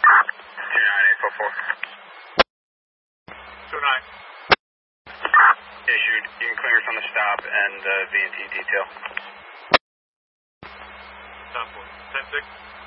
29844. 209. Issued. You can clear us on the stop and V&T detail. Stop 10-6.